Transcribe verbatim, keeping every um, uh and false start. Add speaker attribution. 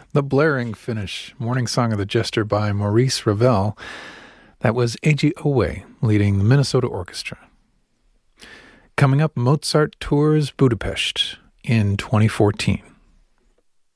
Speaker 1: The blaring finish, Morning Song of the Jester by Maurice Ravel. That was Eiji Owe leading the Minnesota Orchestra. Coming up, Mozart tours Budapest in twenty fourteen.